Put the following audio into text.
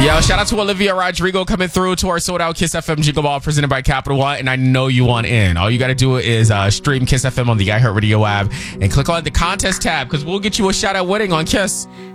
Yo, shout out to Olivia Rodrigo coming through to our sold out Kiss FM Jingle Ball presented by Capital One, and I know you want in. All you got to do is stream Kiss FM on the iHeartRadio app and click on the contest tab because we'll get you a shot at winning on Kiss.